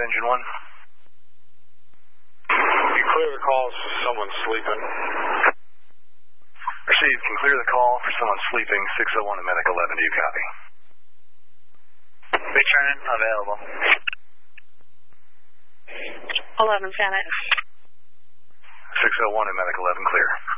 Engine 1. You clear the calls for someone sleeping. Received. Can clear the call for someone sleeping. 601 to Medic 11. Do you copy? Return available. 11 Janet. 601 to Medic 11. Clear.